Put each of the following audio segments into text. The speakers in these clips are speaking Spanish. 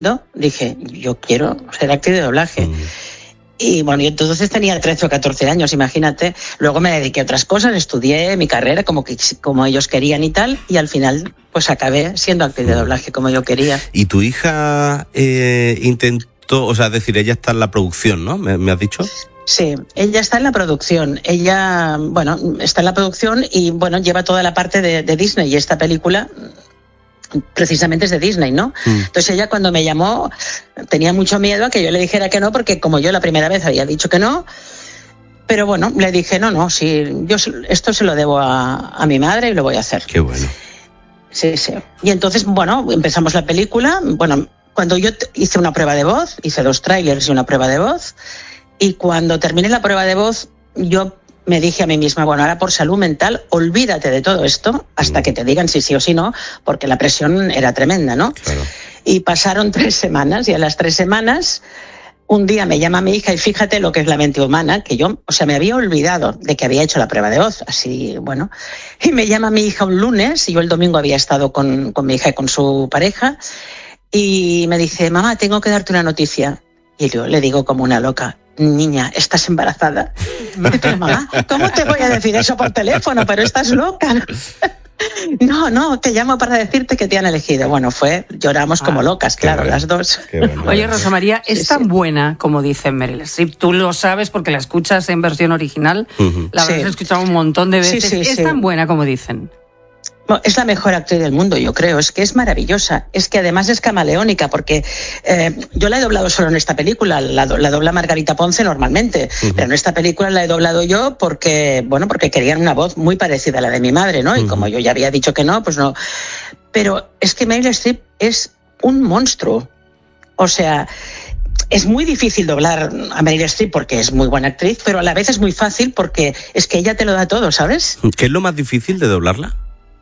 dije, yo quiero ser actriz de doblaje. Y bueno, yo entonces tenía 13 o 14 años, imagínate. Luego me dediqué a otras cosas, estudié mi carrera como ellos querían y tal, y al final pues acabé siendo actriz de doblaje como yo quería. ¿Y tu hija intentó, o sea, es decir, ella está en la producción, ¿no? ¿Me has dicho? Sí, ella está en la producción. Ella, bueno, está en la producción y, bueno, lleva toda la parte de Disney, y esta película precisamente es de Disney, ¿no? Entonces ella, cuando me llamó, tenía mucho miedo a que yo le dijera que no, porque como yo la primera vez había dicho que no, pero bueno, le dije, no, sí, yo esto se lo debo a mi madre y lo voy a hacer. Qué bueno. Sí. Y entonces, bueno, empezamos la película. Bueno, cuando yo hice una prueba de voz, hice 2 trailers y una prueba de voz, y cuando terminé la prueba de voz, yo me dije a mí misma, bueno, ahora por salud mental, olvídate de todo esto hasta que te digan si sí o si no, porque la presión era tremenda, ¿no? Claro. Y pasaron 3 semanas, y a las 3 semanas, un día me llama mi hija, y fíjate lo que es la mente humana, que yo, me había olvidado de que había hecho la prueba de voz, así, bueno. Y me llama mi hija un lunes, y yo el domingo había estado con mi hija y con su pareja, y me dice, mamá, tengo que darte una noticia. Y yo le digo como una loca, niña, ¿estás embarazada? Pero mamá, ¿cómo te voy a decir eso por teléfono? Pero estás loca. No, te llamo para decirte que te han elegido. Bueno, lloramos como locas, claro, bueno, las dos. Bueno. Oye, Rosa María, es tan buena como dice Meryl Streep. Tú lo sabes porque la escuchas en versión original. La habrás escuchado un montón de veces. Es tan buena como dicen. Es la mejor actriz del mundo, yo creo. Es que es maravillosa. Es que además es camaleónica, porque yo la he doblado solo en esta película. La dobla Margarita Ponce normalmente, pero en esta película la he doblado yo porque querían una voz muy parecida a la de mi madre, ¿no? Y como yo ya había dicho que no, pues no. Pero es que Meryl Streep es un monstruo. O sea, es muy difícil doblar a Meryl Streep porque es muy buena actriz, pero a la vez es muy fácil porque es que ella te lo da todo, ¿sabes? ¿Qué es lo más difícil de doblarla?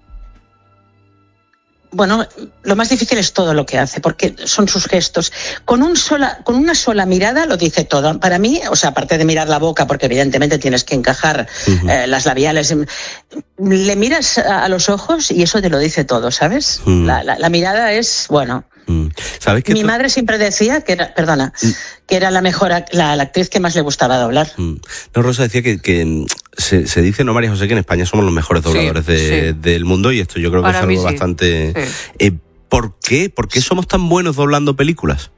Bueno, lo más difícil es todo lo que hace, porque son sus gestos. Con una sola mirada lo dice todo. Para mí, o sea, aparte de mirar la boca, porque evidentemente tienes que encajar las labiales, le miras a los ojos y eso te lo dice todo, ¿sabes? La mirada es, bueno. ¿Sabes que mi madre siempre decía que era la mejor, la actriz que más le gustaba doblar. No, Rosa decía que se dice, no, María José, que en España somos los mejores dobladores del mundo, y esto yo creo que es algo bastante... ¿Por qué? ¿Por qué somos tan buenos doblando películas?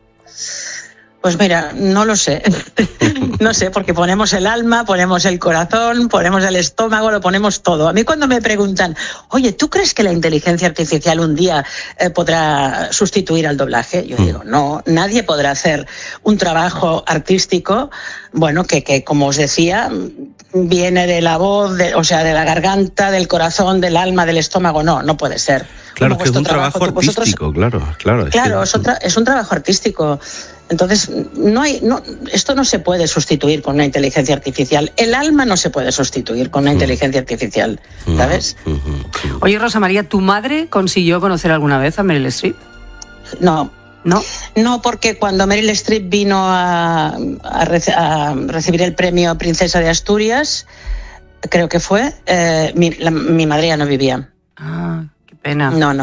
Pues mira, no lo sé. No sé, porque ponemos el alma, ponemos el corazón, ponemos el estómago, lo ponemos todo. A mí cuando me preguntan, oye, ¿tú crees que la inteligencia artificial un día podrá sustituir al doblaje? Yo digo, no, nadie podrá hacer un trabajo artístico, bueno, que como os decía, viene de la voz, o sea, de la garganta, del corazón, del alma, del estómago. No puede ser. Claro, que es un trabajo artístico, claro. Claro, es un trabajo artístico. Entonces, esto no se puede sustituir con una inteligencia artificial. El alma no se puede sustituir con una inteligencia artificial, ¿sabes? Oye, Rosa María, ¿tu madre consiguió conocer alguna vez a Meryl Streep? No. ¿No? No, porque cuando Meryl Streep vino a recibir el premio Princesa de Asturias, creo que fue, mi madre ya no vivía. Ah, qué pena. No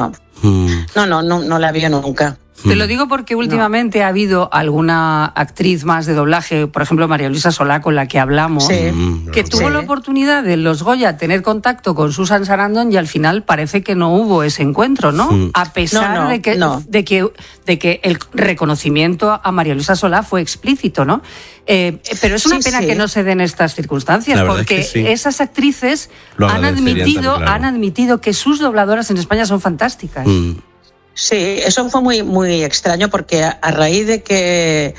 la vio nunca. Te lo digo porque últimamente ha habido alguna actriz más de doblaje, por ejemplo María Luisa Solá, con la que hablamos, que tuvo la oportunidad de los Goya tener contacto con Susan Sarandon, y al final parece que no hubo ese encuentro, ¿no? A pesar de que el reconocimiento a María Luisa Solá fue explícito, ¿no? Pero es una pena que no se den estas circunstancias, porque esas actrices han admitido que sus dobladoras en España son fantásticas. Sí, eso fue muy, muy extraño, porque a raíz de que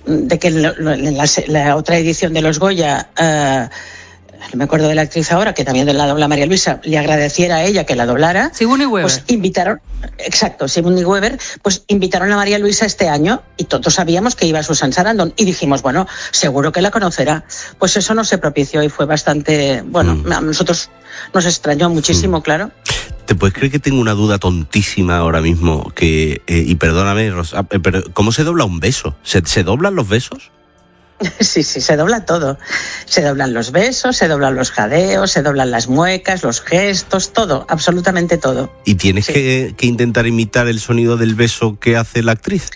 en la otra edición de los Goya, no me acuerdo de la actriz ahora, que también la dobla María Luisa, le agradeciera a ella que la doblara. Sigourney Weaver. Pues Sigourney Weaver, pues invitaron a María Luisa este año, y todos sabíamos que iba Susan Sarandon, y dijimos, bueno, seguro que la conocerá. Pues eso no se propició y fue bastante, bueno, a nosotros nos extrañó muchísimo, claro. ¿Te puedes creer que tengo una duda tontísima ahora mismo? Y perdóname, Rosa, pero ¿cómo se dobla un beso? ¿Se doblan los besos? Sí, se dobla todo. Se doblan los besos, se doblan los jadeos, se doblan las muecas, los gestos, todo, absolutamente todo. ¿Y tienes que intentar imitar el sonido del beso que hace la actriz?